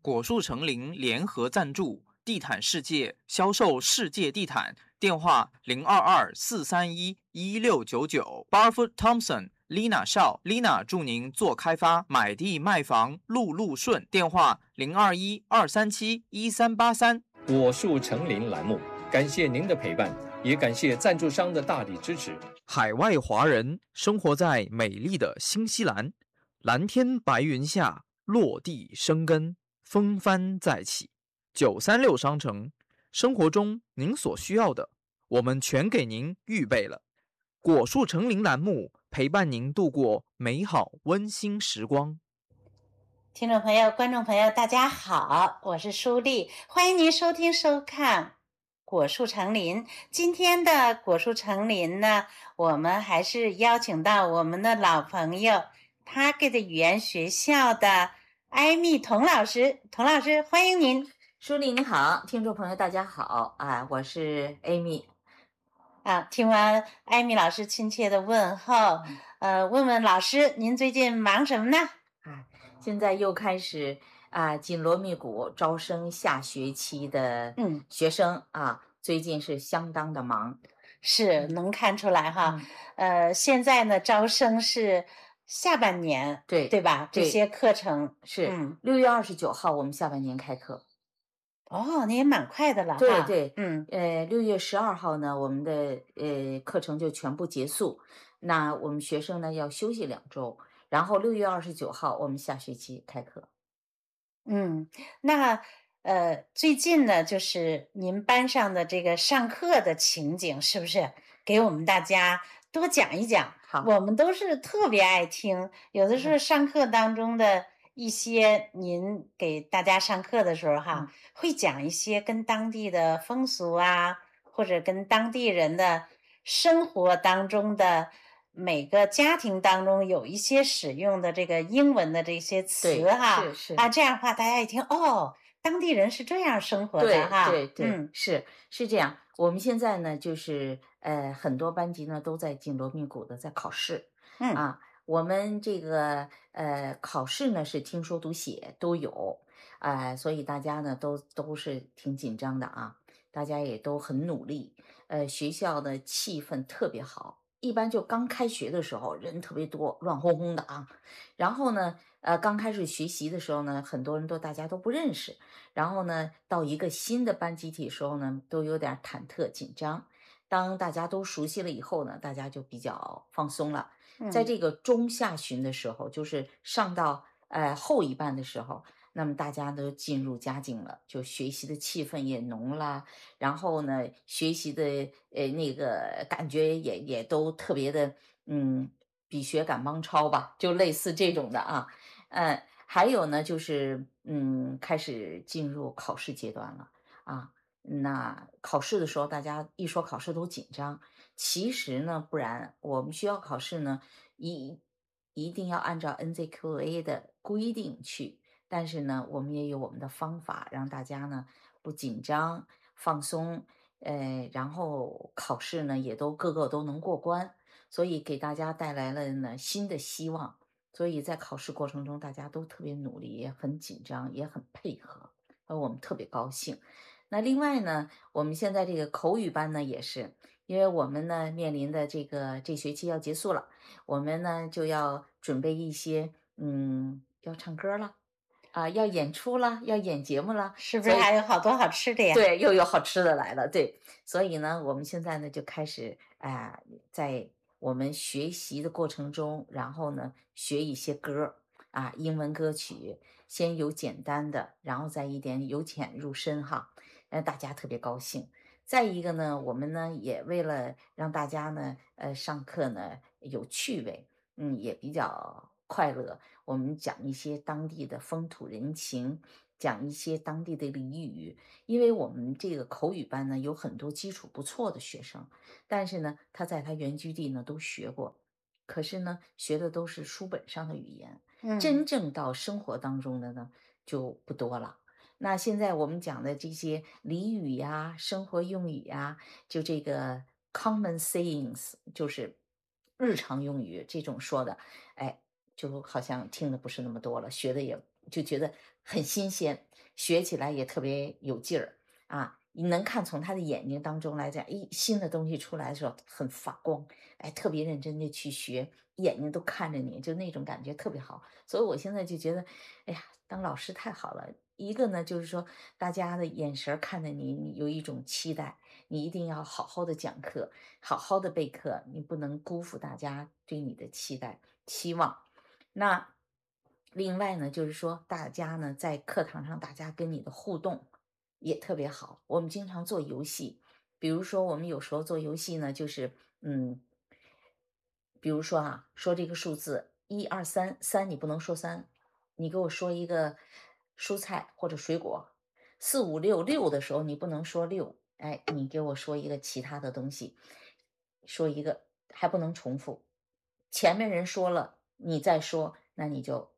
果树成林联合赞助，地毯世界销售世界地毯，电话022-431-1699。Barfoot Thompson、Lina 邵，Lina 祝您做开发，买地卖房路路顺。电话021-237-1383。 果树成林栏目，感谢您的陪伴，也感谢赞助商的大力支持。 海外华人生活在美丽的新西兰，蓝天白云下，落地生根，风帆再起。936商城，生活中您所需要的，我们全给您预备了。果树成林栏目陪伴您度过美好温馨时光。 听众朋友、观众朋友，大家好，我是舒丽，欢迎您收听收看果树成林。今天的果树成林呢，我们还是邀请到我们的老朋友 Target 语言学校的艾米童老师。童老师，欢迎您。 舒丽你好，听众朋友大家好啊，我是 Amy。 听完艾米老师亲切的问候，问问老师，您最近忙什么呢？ 现在又开始紧锣密鼓招生下学期的学生最近是相当的忙， 是能看出来哈。现在呢招生是下半年，对吧？这些课程是6月29号我们下半年开课。 哦，那也蛮快的了。 对，6月12号呢，我们的课程就全部结束。那我们学生呢要休息2周，然后6月29号我们下学期开课。 那最近呢，就是您班上的这个上课的情景，是不是给我们大家多讲一讲？ 好， 我们都是特别爱听，有的时候上课当中的一些，您给大家上课的时候会讲一些跟当地的风俗或者跟当地人的生活当中的每个家庭当中有一些使用的这个英文的这些词是这样的话大家一听当地人是这样生活的对，是这样。我们现在呢就是很多班级呢都在紧锣密鼓的在考试我们这个考试呢是听说读写都有所以大家呢都是挺紧张的大家也都很努力，学校的气氛特别好。一般就刚开学的时候人特别多，乱哄哄的然后呢刚开始学习的时候呢，很多人大家都不认识，然后呢到一个新的班集体的时候呢，都有点忐忑紧张。当大家都熟悉了以后呢，大家就比较放松了。在这个中下旬的时候，就是上到后一半的时候，那么大家都进入佳境了，就学习的气氛也浓了，然后呢学习的那个感觉也都特别的比学赶帮超吧，就类似这种的还有呢就是开始进入考试阶段了那考试的时候大家一说考试都紧张，其实呢不然，我们学校考试呢一定要按照 NCQA 的规定去，但是呢我们也有我们的方法让大家呢不紧张放松然后考试呢也都个个都能过关，所以给大家带来了呢新的希望。所以在考试过程中大家都特别努力，也很紧张，也很配合，我们特别高兴。那另外呢，我们现在这个口语班呢也是，因为我们呢面临的这学期要结束了，我们呢就要准备一些要唱歌了要演出了，要演节目了， 是不是还有好多好吃的呀？ 对，又有好吃的来了。对，所以呢我们现在呢就开始在我们学习的过程中，然后呢学一些歌英文歌曲，先有简单的，然后再一点由浅入深大家特别高兴。再一个呢，我们呢也为了让大家呢上课呢有趣味也比较快乐，我们讲一些当地的风土人情，讲一些当地的俚语。因为我们这个口语班呢有很多基础不错的学生，但是呢他在他原居地呢都学过，可是呢学的都是书本上的语言，真正到生活当中的呢就不多了。那现在我们讲的这些俚语呀，生活用语呀，就这个 common sayings， 就是日常用语这种说的就好像听的不是那么多了，学的也就觉得很新鲜，学起来也特别有劲儿啊。你能看从他的眼睛当中来讲，新的东西出来的时候很发光，特别认真的去学，眼睛都看着你，就那种感觉特别好。所以我现在就觉得，哎呀，当老师太好了。一个呢，就是说大家的眼神看着你有一种期待，你一定要好好的讲课，好好的备课，你不能辜负大家对你的期望。那另外呢，就是说大家呢在课堂上，大家跟你的互动也特别好。我们经常做游戏，比如说我们有时候做游戏呢，就是比如说说这个数字1、2、3，三你不能说3，你给我说一个蔬菜或者水果。4、5、6，6的时候你不能说6，你给我说一个其他的东西，说一个还不能重复，前面人说了你再说，那你就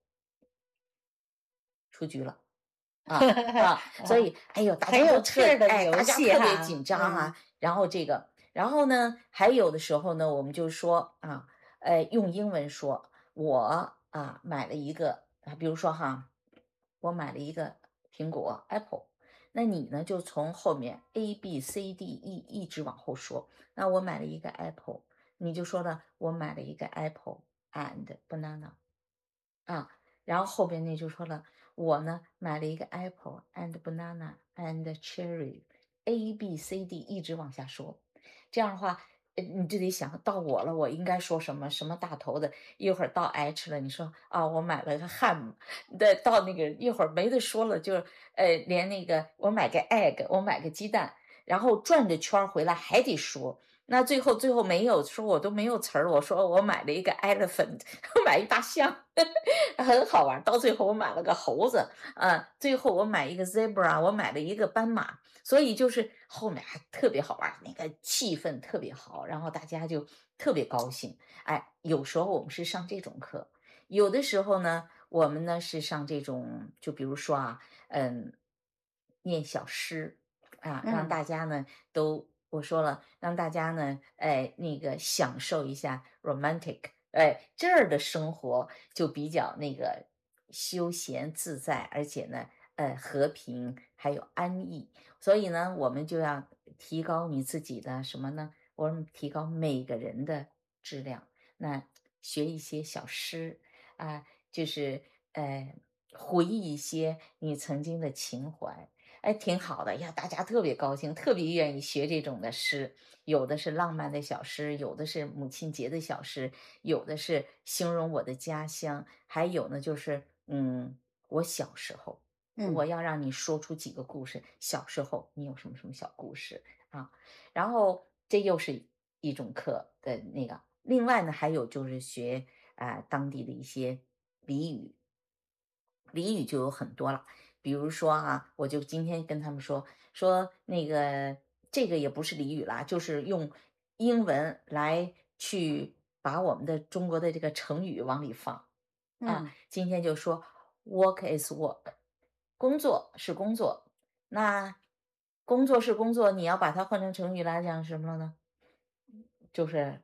出局了。所以大很有趣的游大家戏特别紧张然后呢，还有的时候呢，我们就说用英文说，我买了一个比如说我买了一个苹果 Apple，那你呢就从后面 A B C D E 一直往后说。那我买了一个 Apple，你就说了我买了一个 Apple and banana 然后后边那就说了，我呢买了一个 apple and banana and cherry A B C D 一直往下说。这样的话你就得想到我了，我应该说什么大头的，一会儿到 H 了，你说我买了个 ham， 到那个一会儿没得说了，就连那个我买个 egg， 我买个鸡蛋，然后转着圈回来还得说。那最后没有说，我都没有词儿。我说我买了一个 elephant， 我买一大象，很好玩。到最后我买了个猴子，最后我买一个 zebra， 我买了一个斑马。所以就是后面还特别好玩，那个气氛特别好，然后大家就特别高兴。有时候我们是上这种课，有的时候呢，我们呢是上这种，就比如说念小诗让大家呢都。我说了，让大家呢，那个享受一下 romantic， 这儿的生活就比较那个休闲自在，而且呢，和平还有安逸。所以呢，我们就要提高你自己的什么呢？我们提高每个人的质量。那学一些小诗就是回忆一些你曾经的情怀。挺好的呀，大家特别高兴，特别愿意学这种的诗。有的是浪漫的小诗，有的是母亲节的小诗，有的是形容我的家乡，还有呢就是我小时候，我要让你说出几个故事。小时候你有什么什么小故事然后这又是一种课的那个。另外呢，还有就是学当地的一些俚语，俚语就有很多了。比如说我就今天跟他们说那个这个也不是俚语啦，就是用英文来去把我们的中国的这个成语往里放今天就说 work is work， 工作是工作。那工作是工作，你要把它换成成语来讲什么了呢？就是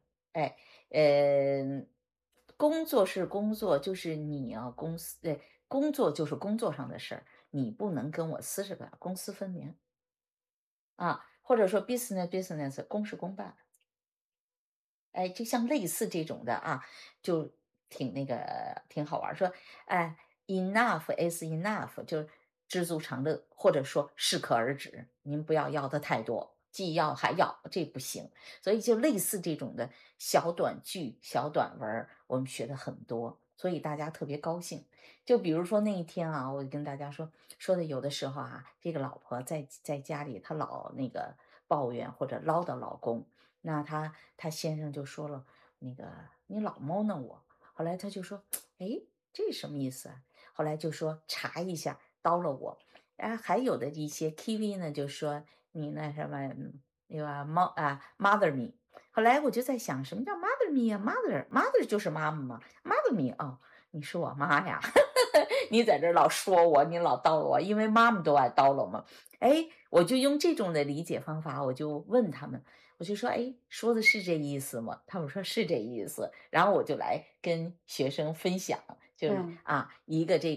工作是工作，就是你公司工作就是工作上的事儿，你不能跟我私事吧，公私分明或者说 business 公事公办。就像类似这种的就挺好玩。说enough is enough， 就是知足常乐，或者说适可而止，您不要要的太多，既要还要，这不行。所以就类似这种的小短句、小短文我们学的很多，所以大家特别高兴。就比如说那一天我跟大家说的，有的时候这个老婆在家里，她老那个抱怨或者唠叨老公，那他先生就说了，那个你老猫呢我。后来他就说，这什么意思后来就说查一下，叨了我。还有的一些 TV 呢，就说你那什么那个mother me。后来我就在想，什么叫 mother me mother 就是妈妈嘛，mother me 你是我妈呀。你在这老说我，你老叨我，因为妈妈都爱叨唠嘛。我就用这种的理解方法，我就问他们，我就说说的是这意思吗？他们说是这意思。然后我就来跟学生分享，就是一个这个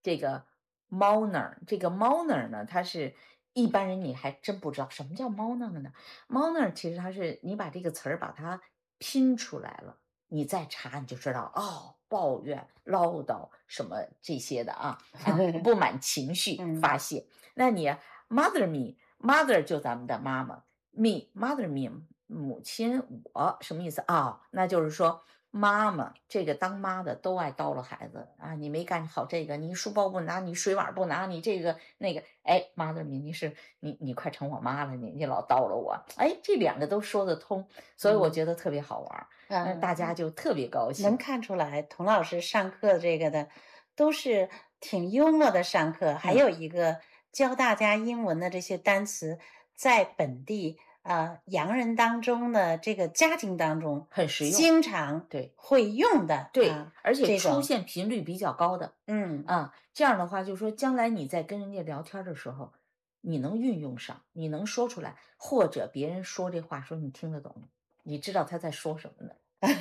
这个 Moner， 这个 Moner 呢，它是一般人你还真不知道什么叫 Moner 呢。Moner 其实它是你把这个词儿把它拼出来了，你再查你就知道哦，抱怨、唠叨什么这些的啊，不满情绪发泄。那你 mother me，mother 就咱们的妈妈 ，me mother me 母亲我什么意思啊？那就是说。妈妈，这个当妈的都爱叨唠孩子啊！你没干好这个，你书包不拿，你水碗不拿，你这个那个，哎，妈的，你是你快成我妈了，你老叨唠我，哎，这两个都说得通，所以我觉得特别好玩，大家就特别高兴。 能看出来，童老师上课这个的都是挺幽默的上课，还有一个教大家英文的这些单词，在本地。洋人当中的这个家庭当中很实用， 经常对会用的， 对，而且出现频率比较高的，这样的话就是说，将来你在跟人家聊天的时候，你能运用上，你能说出来，或者别人说这话说你听得懂，你知道他在说什么呢？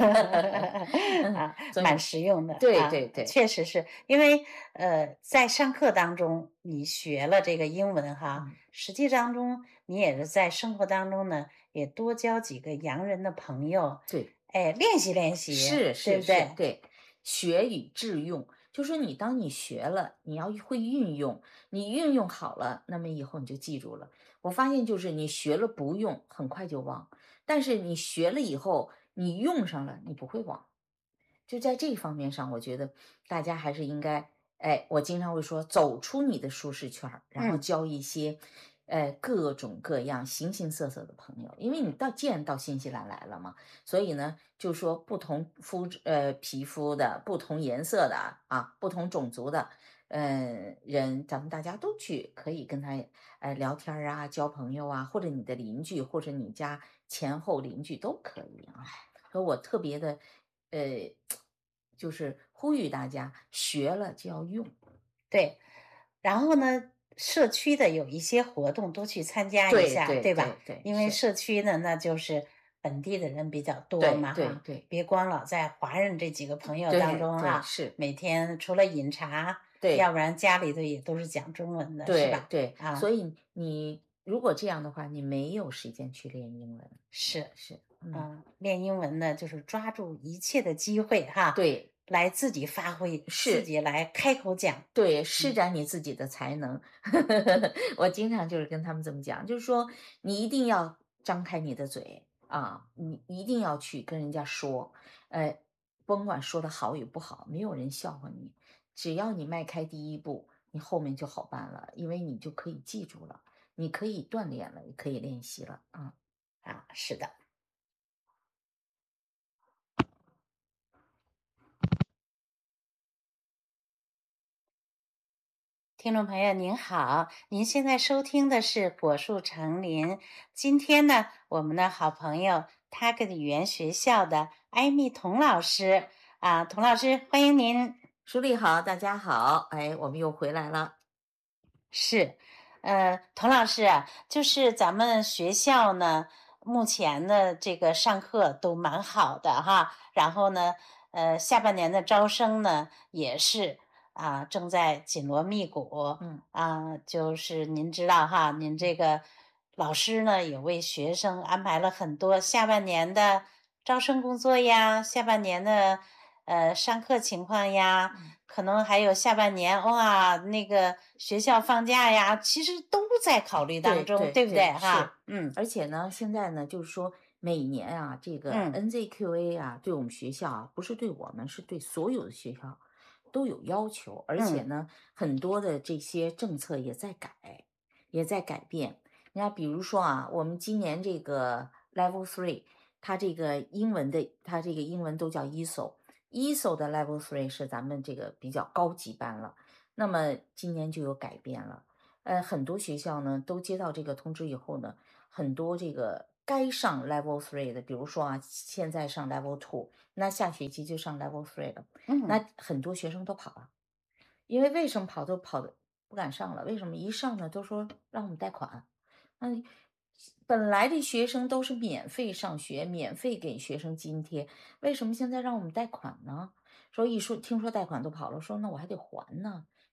蛮实用的， 对对对， 确实是因为在上课当中你学了这个英文哈，实际当中你也是在生活当中呢，也多交几个洋人的朋友， 对， 哎，练习练习，对不对？ 对，学以致用，就说你当你学了，你要会运用，你运用好了，那么以后你就记住了。我发现就是你学了不用，很快就忘，但是你学了以后。你用上了，你不会忘。就在这方面上，我觉得大家还是应该，哎，我经常会说，走出你的舒适圈，然后交一些，各种各样、形形色色的朋友。因为你既然到新西兰来了嘛，所以呢，就说不同皮肤的、不同颜色的啊、不同种族的，人，咱们大家都可以跟他聊天啊，交朋友啊，或者你的邻居，或者你家前后邻居都可以啊。所以我特别的，就是呼吁大家学了就要用， 对。然后呢，社区的有一些活动都去参加一下， 对吧？ 对， 因为社区呢，那就是本地的人比较多嘛， 对， 别光老在华人这几个朋友当中哈，是每天除了饮茶， 对， 要不然家里头也都是讲中文的，是吧？ 对，所以你如果这样的话，你没有时间去练英文， 是，练英文呢，就是抓住一切的机会哈， 对， 来自己发挥，自己来开口讲， 对，施展你自己的才能。我经常就是跟他们这么讲，就是说你一定要张开你的嘴啊，你一定要去跟人家说，甭管说的好与不好，没有人笑话你，只要你迈开第一步，你后面就好办了，因为你就可以记住了，你可以锻炼了，也可以练习了是的。听众朋友您好，您现在收听的是果树成林。今天呢，我们的好朋友Target语言学校的艾米童老师童老师欢迎您。 舒丽好，大家好，哎，我们又回来了。 是，童老师就是咱们学校呢，目前的这个上课都蛮好的哈，然后呢，下半年的招生呢也是。正在紧锣密鼓，就是您知道哈，您这个老师呢也为学生安排了很多下半年的招生工作呀，下半年的上课情况呀，可能还有下半年那个学校放假呀，其实都在考虑当中，对不对哈？ 而且呢，现在呢，就是说每年这个 NZQA 对我们学校不是对我们，是对所有的学校。都有要求，而且呢，很多的这些政策也在改，也在改变。你看，比如说我们今年这个 Level 3，它这个英文都叫 ESOL 的 Level 3是咱们这个比较高级班了。那么今年就有改变了，很多学校呢都接到这个通知以后呢，很多这个该上 Level 3的，比如说现在上 Level 2，那下学期就上 Level 3了。那很多学生都跑了，因为为什么跑的不敢上了？为什么一上呢都说让我们贷款？本来的学生都是免费上学，免费给学生津贴，为什么现在让我们贷款呢？说听说贷款都跑了，说那我还得还呢，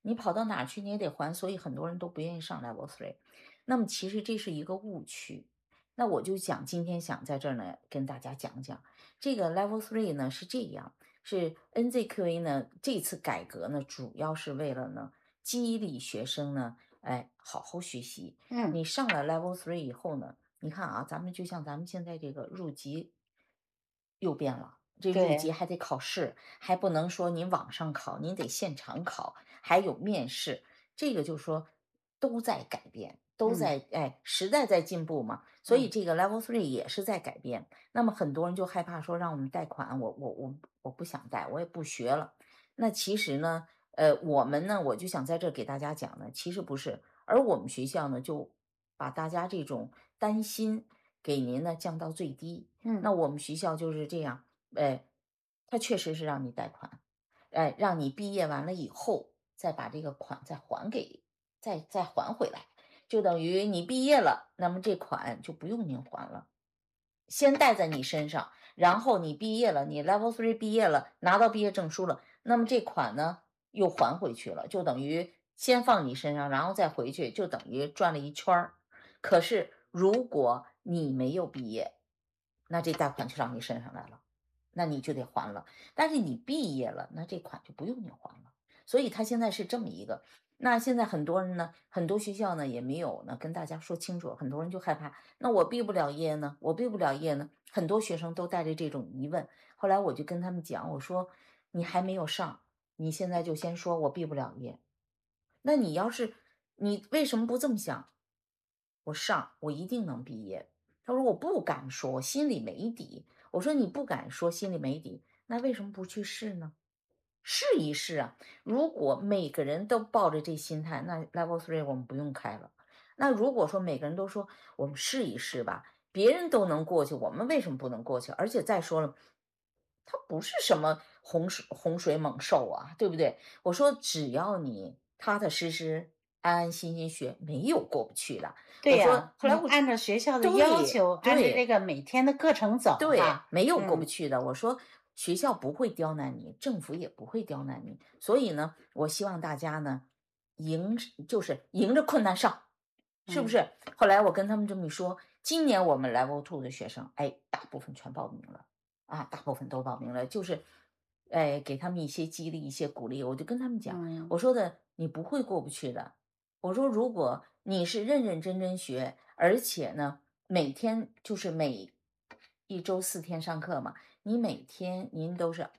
你跑到哪儿去你也得还，所以很多人都不愿意上 Level 3。那么其实这是一个误区。那我就今天想在这儿呢跟大家讲讲这个 Level 3呢是这样，是 NZQA 呢这次改革呢主要是为了呢激励学生呢好好学习。你上了 Level 3以后呢，你看啊，咱们就像咱们现在这个入籍又变了，这入籍还得考试，还不能说你网上考，你得现场考，还有面试，这个就是说都在改变，都在时代在进步嘛，所以这个 Level 3也是在改变。那么很多人就害怕说让我们贷款，我不想贷，我也不学了。那其实呢，我们呢，我就想在这给大家讲呢，其实不是，而我们学校呢就把大家这种担心给您呢降到最低。那我们学校就是这样，它确实是让你贷款，让你毕业完了以后再把这个款再还回来，就等于你毕业了，那么这款就不用您还了，先带在你身上，然后你毕业了，你 Level 3毕业了，拿到毕业证书了，那么这款呢又还回去了，就等于先放你身上，然后再回去，就等于转了一圈儿。可是如果你没有毕业，那这贷款就上你身上来了，那你就得还了。但是你毕业了，那这款就不用你还了。所以他现在是这么一个。那现在很多人呢，很多学校呢也没有呢跟大家说清楚，很多人就害怕，那我毕不了业呢？我毕不了业呢？很多学生都带着这种疑问。后来我就跟他们讲，我说你还没有上，你现在就先说我毕不了业。那你为什么不这么想？我上，我一定能毕业。他说我不敢说，我心里没底。我说你不敢说，心里没底，那为什么不去试呢？试一试啊！如果每个人都抱着这心态，那 Level 3我们不用开了。那如果说每个人都说我们试一试吧，别人都能过去，我们为什么不能过去？而且再说了，它不是什么洪水猛兽啊，对不对？我说只要你踏踏实实、安安心心学，没有过不去的。 对呀， 我说后来我按照学校的要求，按照这个每天的课程走对，没有过不嗯去的。我说学校不会刁难你，政府也不会刁难你，所以呢，我希望大家呢，就是迎着困难上，是不是？后来我跟他们这么一说，今年我们 Level 2的学生，大部分全报名了啊，大部分都报名了，就是给他们一些激励，一些鼓励。我就跟他们讲，我说的你不会过不去的。我说如果你是认认真真学，而且呢，每天就是每一周4天上课嘛，你每天您都是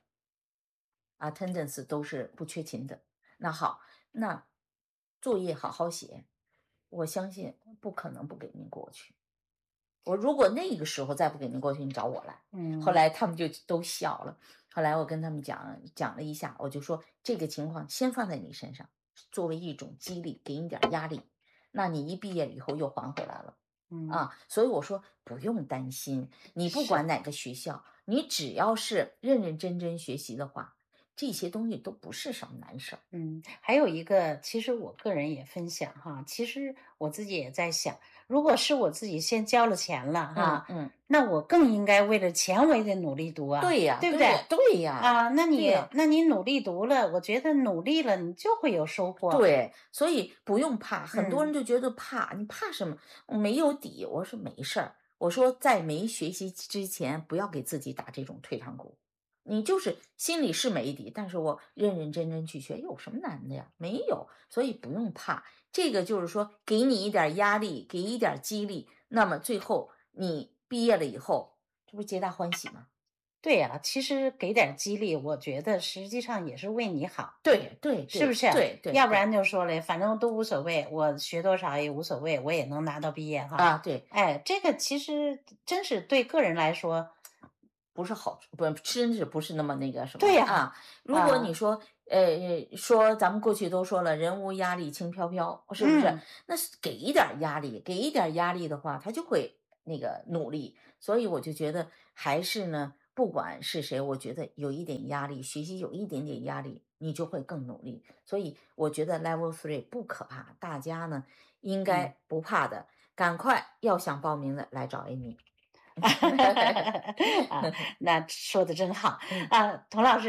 attendance 都是不缺勤的。那好，那作业好好写，我相信不可能不给您过去。我如果那个时候再不给您过去，你找我来。后来他们就都笑了。后来我跟他们讲了一下，我就说这个情况先放在你身上，作为一种激励，给你点压力。那你一毕业以后又还回来了。所以我说不用担心，你不管哪个学校，你只要是认认真真学习的话，这些东西都不是什么难事儿。 还有一个，其实我个人也分享哈，其实我自己也在想，如果是我自己先交了钱了哈，那我更应该为了钱我也得努力读啊， 对呀， 对不对？ 对呀， 那你努力读了，我觉得努力了你就会有收获。 对，所以不用怕，很多人就觉得怕，你怕什么？没有底。我说没事儿，我说在没学习之前，不要给自己打这种退堂鼓。你就是心里是没底，但是我认认真真去学，有什么难的呀？没有，所以不用怕。这个就是说，给你一点压力，给一点激励，那么最后你毕业了以后，这不是皆大欢喜吗？ 对呀，其实给点激励，我觉得实际上也是为你好。 对， 是不是？ 对， 要不然就说了，反正都无所谓，我学多少也无所谓，我也能拿到毕业哈。 对， 这个其实真是对个人来说不是好处，真是不是那么那个什么。 对呀， 如果你说说咱们过去都说了，人无压力轻飘飘，是不是？那是给一点压力，给一点压力的话，他就会那个努力。所以我就觉得还是呢，不管是谁，我觉得有一点压力，学习有一点点压力，你就会更努力。所以我觉得 Level 3不可怕，大家呢应该不怕的，赶快要想报名的来找 Amy。 那说的真好童老师，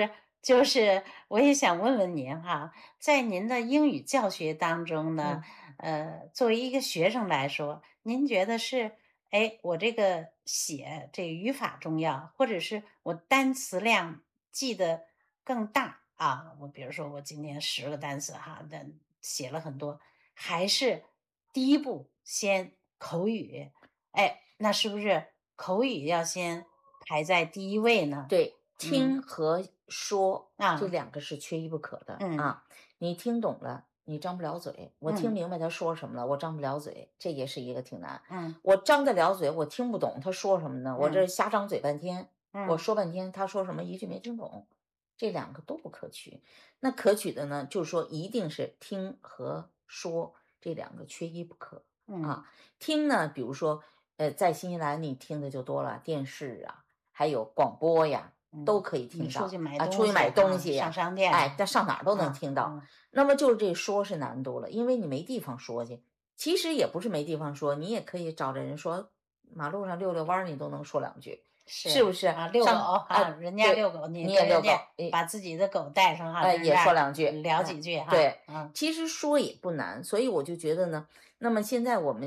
就是我也想问问您哈，在您的英语教学当中呢，作为一个学生来说，您觉得是，哎，我这个写这个语法重要，或者是我单词量记得更大啊？我比如说我今天10个单词哈，但写了很多，还是第一步先口语？哎，那是不是口语要先排在第一位呢？ 对，听和说这啊， 两个是缺一不可的嗯啊。你听懂了，你张不了嘴；我听明白他说什么了，我张不了嘴，这也是一个挺难。我张得了嘴，我听不懂他说什么呢？我这瞎张嘴半天，我说半天，他说什么一句没听懂，这两个都不可取。那可取的呢，就是说一定是听和说这两个缺一不可啊。听呢，比如说在新西兰你听的就多了，电视啊，还有广播呀。都可以听到出去买啊，出去买东西上商店， 哎，但上哪儿都能听到。那么就是这说是难度了，因为你没地方说去。其实也不是没地方说，你也可以找着人说，马路上遛遛弯你都能说2句，是不是啊？遛狗啊，人家遛狗， 你也遛狗， 把自己的狗带上哈， 也说2句， 聊几句哈。 对，其实说也不难，所以我就觉得呢，那么现在我们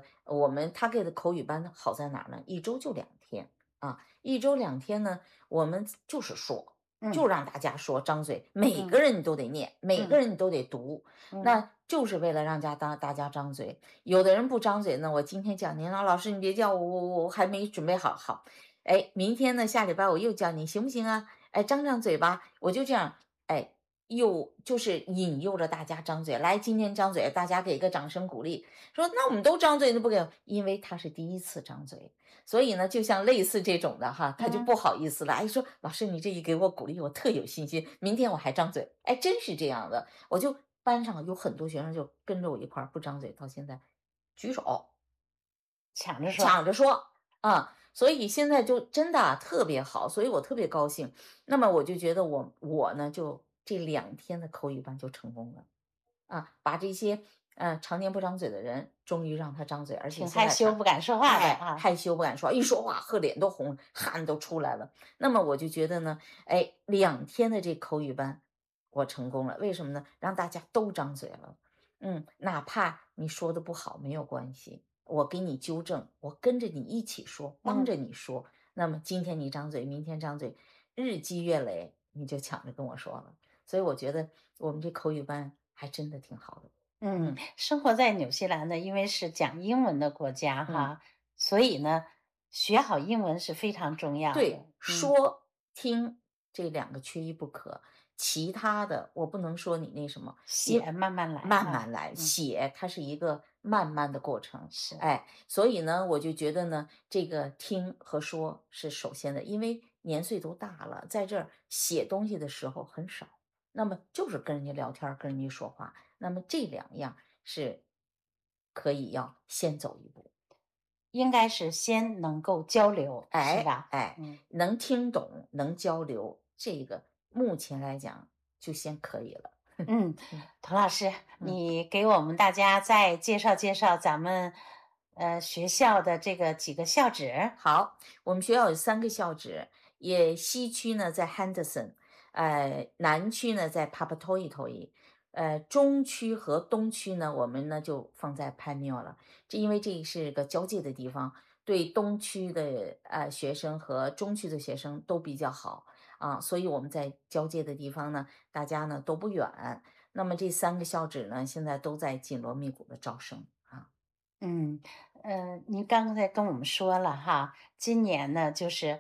Target 的口语班好在哪儿呢？1周就2天啊，1周2天呢，我们就是说。就让大家说，张嘴，每个人你都得念，每个人你都得读，那就是为了让大家张嘴。有的人不张嘴呢，我今天讲您了，老师你别叫我还没准备好，哎，明天呢下礼拜我又叫你行不行啊？哎，张嘴吧，我就这样，哎，又就是引诱着大家张嘴，来，今天张嘴，大家给个掌声鼓励，说那我们都张嘴，那不给，因为他是第一次张嘴。所以呢，就像类似这种的哈，他就不好意思了。哎，说老师，你这一给我鼓励，我特有信心，明天我还张嘴。哎，真是这样的。我就班上有很多学生就跟着我一块儿不张嘴，到现在举手抢着说啊。所以现在就真的特别好，所以我特别高兴。那么我就觉得我呢，就这2天的口语班就成功了啊，把这些。常年不张嘴的人，终于让他张嘴，而且挺害羞不敢说话的啊， 害羞不敢说，一说话喝脸都红，汗都出来了。那么我就觉得呢，哎，2天的这口语班，我成功了，为什么呢？让大家都张嘴了，哪怕你说的不好没有关系，我给你纠正，我跟着你一起说，帮着你说。那么今天你张嘴，明天张嘴，日积月累，你就抢着跟我说了。所以我觉得我们这口语班还真的挺好的。 生活在纽西兰呢，因为是讲英文的国家哈，所以呢，学好英文是非常重要的。 对，说听这2个缺一不可，其他的我不能说你那什么， 写慢慢来， 慢慢来，写它是一个慢慢的过程。 是， 哎，所以呢，我就觉得呢，这个听和说是首先的，因为年岁都大了，在这儿写东西的时候很少。那么就是跟人家聊天，跟人家说话，那么这2样是可以要先走一步， 应该是先能够交流，是吧？ 能听懂，能交流，这个目前来讲就先可以了。 童老师，你给我们大家再介绍介绍咱们学校的这个几个校址。 好，我们学校有3个校址，西区呢在 Henderson。南区呢在 Papatoetoe， 中区和东区呢，我们呢就放在 Panmure 了。因为这是个交界的地方，对东区的学生和中区的学生都比较好啊，所以我们在交界的地方呢，大家呢都不远。那么这3个校址呢，现在都在紧锣密鼓的招生啊。 您刚才跟我们说了哈，今年呢就是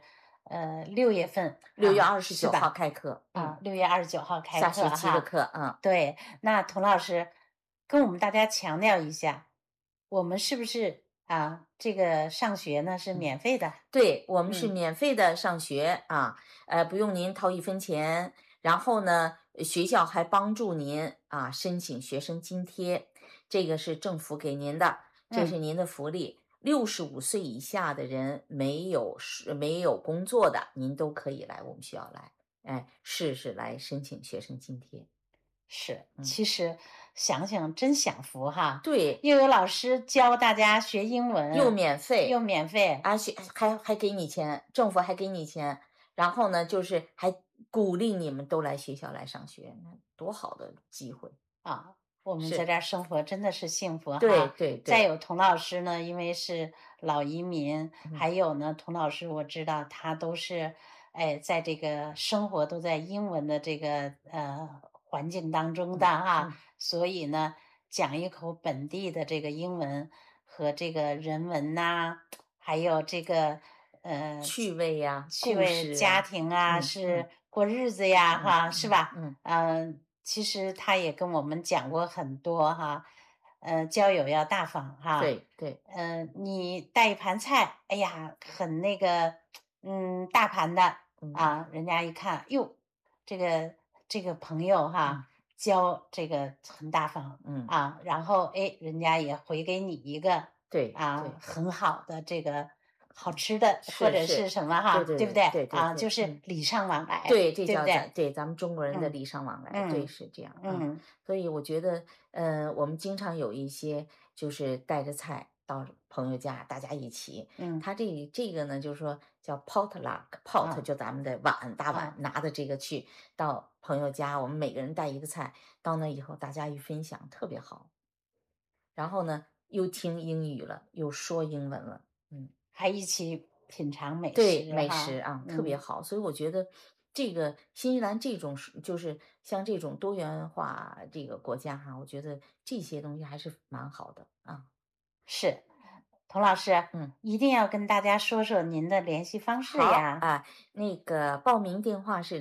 6月份 ，6月29号开课啊，6月29号开课， 下学期的课， 对，那童老师跟我们大家强调一下，我们是不是啊？这个上学呢是免费的？ 对，我们是免费的上学啊，不用您掏1分钱，然后呢，学校还帮助您啊申请学生津贴，这个是政府给您的，这是您的福利。65岁以下的人没有工作的，您都可以来我们学校来，试试来申请学生津贴。 是，其实想想真享福哈。 对， 又有老师教大家学英文， 又免费， 啊， 还给你钱，政府还给你钱。然后呢，就是还鼓励你们都来学校来上学，那多好的机会啊！我们在这儿生活真的是幸福哈。 对对对。 再有童老师呢，因为是老移民，还有呢，童老师我知道他都是，在这个生活都在英文的这个环境当中的哈，所以呢，讲一口本地的这个英文和这个人文呐，还有这个趣味呀、 趣味家庭啊，是过日子呀哈，是吧？其实他也跟我们讲过很多哈，交友要大方哈。 对对。 你带一盘菜，哎呀，很那个，大盘的啊，人家一看，哟，这个朋友哈，交这个很大方，啊，然后人家也回给你一个， 对啊，很好的这个。好吃的或者是什么哈，对不对？啊，就是礼尚往来， 对，这叫对咱们中国人的礼尚往来，对，是这样。所以我觉得，我们经常有一些就是带着菜到朋友家，大家一起。他这个呢，就是说叫 potluck，pot 就咱们的碗，大碗，拿着这个去到朋友家，我们每个人带一个菜，到那以后大家一分享，特别好。然后呢，又听英语了，又说英文了， 还一起品尝美食， 对美食啊，特别好。所以我觉得这个新西兰这种就是像这种多元化这个国家哈，我觉得这些东西还是蛮好的啊。 是，童老师，一定要跟大家说说您的联系方式呀。 啊，那个报名电话是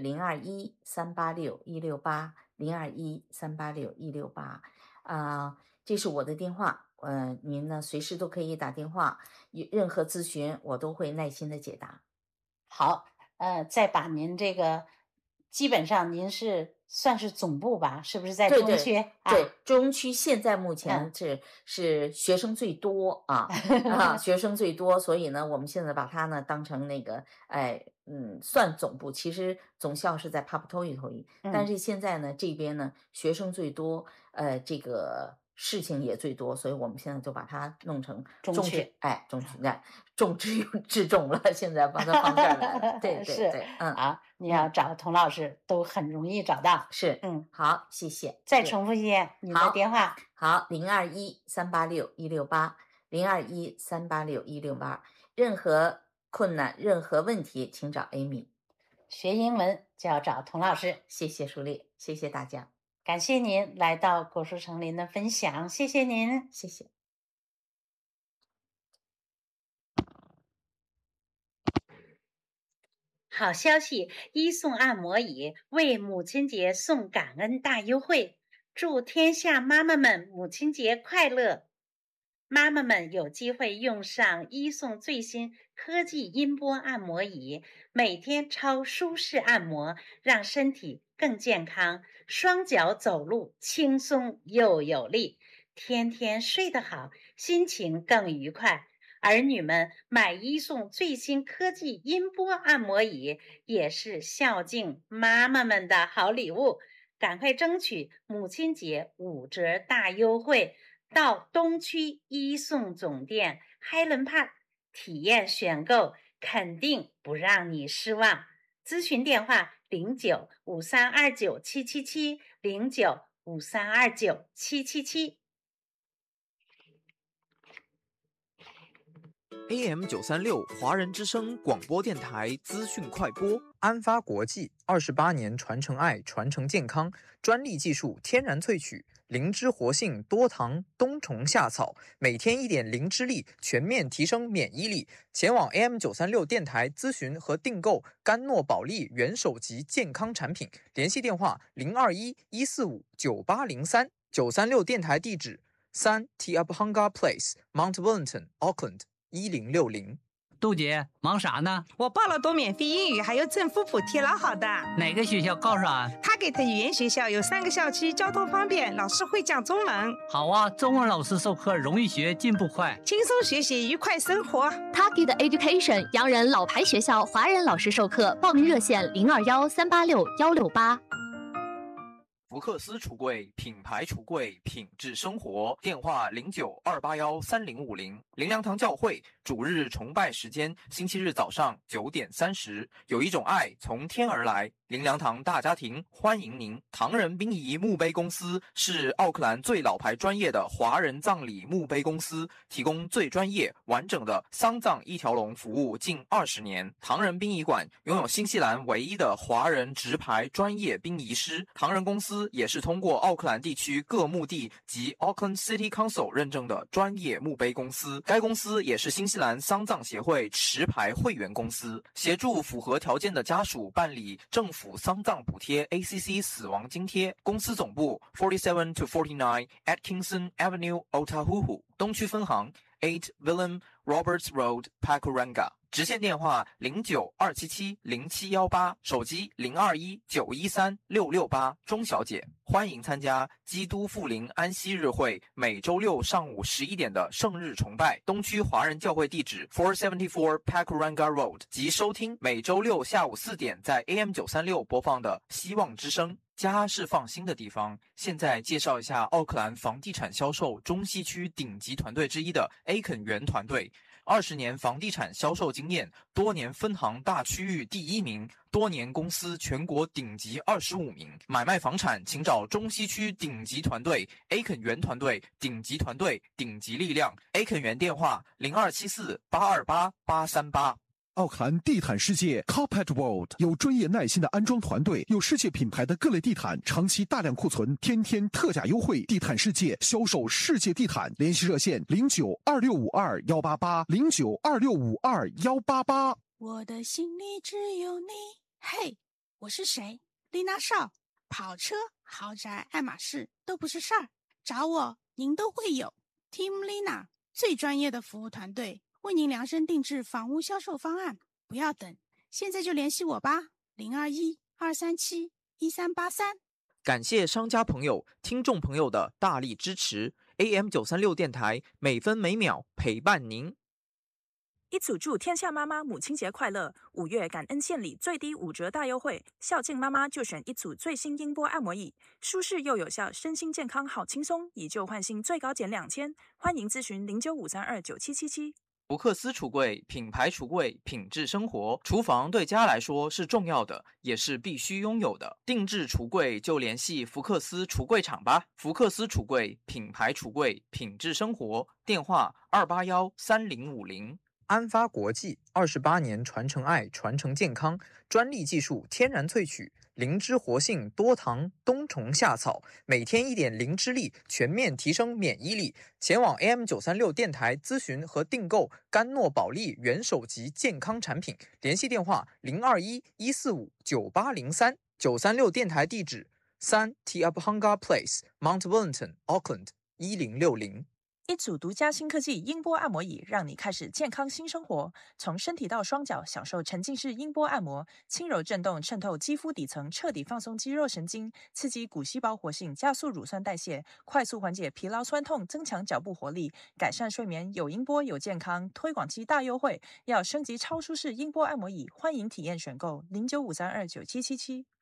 021-386-168，021-386-168啊，这是我的电话。您呢随时都可以打电话，有任何咨询我都会耐心的解答。 好，再把您这个，基本上您是算是总部吧，是不是在中区？ 对，中区现在目前是学生最多啊，学生最多，所以呢，我们现在把它呢当成那个，算总部，其实总校是在 Papatoetoe，但是现在呢这边呢学生最多，这个事情也最多，所以我们现在就把它弄成中区，中区，重质重了，现在把它放这儿来了，对对对， 啊，你要找童老师都很容易找到， 是，好，谢谢。 再重复一遍你的电话， 好，021-386-168，021-386-168，任何困难、任何问题，请找 Amy。 学英文就要找童老师， 谢谢舒丽，谢谢大家。 感谢您来到果蔬橙林的分享，谢谢您， 谢谢。 好消息，一送按摩椅为母亲节送感恩大优惠，祝天下妈妈们母亲节快乐！妈妈们有机会用上一送最新科技音波按摩椅，每天超舒适按摩，让身体更健康，双脚走路轻松又有力，天天睡得好，心情更愉快。儿女们买一送最新科技音波按摩椅，也是孝敬妈妈们的好礼物，赶快争取母亲节5折大优惠！到东区一送总店 Highland Park 体验选购，肯定不让你失望。咨询电话0953297777 0953297777。 AM936华人之声广播电台资讯快播，安发国际28年传承爱，传承健康，专利技术天然萃取，灵芝活性多糖冬虫夏草，每天1点灵芝力，全面提升免疫力。前往 AM936电台咨询和订购甘诺宝利元首级健康产品，联系电话021-145-9803。936电台地址3 Tiabhanga Place Mount Wellington Auckland1060。 杜姐忙啥呢？ 我报了读免费英语，还有政府补贴，老好的。 哪个学校告诉啊？ 他给的语言学校有3个校区，交通方便，老师会讲中文。 好啊，中文老师授课容易学，进步快， 轻松学习，愉快生活。 Taki 的 Education 洋人老牌学校，华人老师授课，报名热线021386168。 福克斯橱柜，品牌橱柜，品质生活。电话09281350。灵粮堂教会主日崇拜时间：星期日早上9点30。有一种爱从天而来。灵粮堂大家庭欢迎您。唐人殡仪墓碑公司是奥克兰最老牌专业的华人葬礼墓碑公司，提供最专业完整的丧葬一条龙服务近20年。唐人殡仪馆拥有新西兰唯一的华人直牌专业殡仪师。唐人公司也是通过奥克兰地区各墓地及 Auckland City Council 认证的专业墓碑公司。该公司也是新西兰丧葬协会持牌会员公司，协助符合条件的家属办理政府丧葬补贴 ACC 死亡津贴。公司总部47 to 49 Atkinson Avenue, Otahuhu。东区分行8 Willem Roberts Road, Pakuranga。直线电话0927707118，手机0219136668。钟小姐，欢迎参加基督复临安息日会每周六上午11点的圣日崇拜，东区华人教会地址474 Pakuranga Road， 及收听每周六下午4点在 AM936 播放的希望之声。家是放心的地方。现在介绍一下奥克兰房地产销售中西区顶级团队之一的 A 肯园团队。20年房地产销售经验，多年分行大区域第1名，多年公司全国顶级25名。买卖房产请找中西区顶级团队 A 肯园团队，顶级团队，顶级力量。A 肯园电话0274828838。 奥克兰地毯世界 Carpet World 有专业耐心的安装团队，有世界品牌的各类地毯，长期大量库存，天天特价优惠。地毯世界销售世界地毯，联系热线0926521188 0926521188。 我的心里只有你。嘿，我是谁？丽娜少。跑车、豪宅、爱马仕都不是事儿，找我您都会有。Team Lina 最专业的服务团队，为您量身定制房屋销售方案，不要等，现在就联系我吧，021-237-1383。 感谢商家朋友、听众朋友的大力支持。AM936电台每分每秒陪伴您。 一组祝天下妈妈母亲节快乐！5月感恩献礼最低5折大优惠，孝敬妈妈就选一组最新音波按摩椅，舒适又有效，身心健康好轻松，以旧换新最高减2000。欢迎咨询095329777。 福克斯橱柜，品牌橱柜，品质生活。厨房对家来说是重要的，也是必须拥有的。定制橱柜就联系福克斯橱柜厂吧。福克斯橱柜，品牌橱柜，品质生活。电话2813050。安发国际28年传承爱，传承健康，专利技术，天然萃取，灵芝活性，多糖，冬虫夏草，每天1点灵芝力，全面提升免疫力。前往 AM936 电台咨询和订购甘诺宝利元首级健康产品，联系电话021-145-9803。936电台地址3 Tiabhanga Place, Mount Wellington, Auckland 1060。 一组独家新科技音波按摩椅，让你开始健康新生活。从身体到双脚，享受沉浸式音波按摩，轻柔震动渗透肌肤底层，彻底放松肌肉神经，刺激骨细胞活性，加速乳酸代谢，快速缓解疲劳酸痛，增强脚部活力，改善睡眠。有音波有健康，推广期大优惠，要升级超舒适音波按摩椅，欢迎体验选购095329777。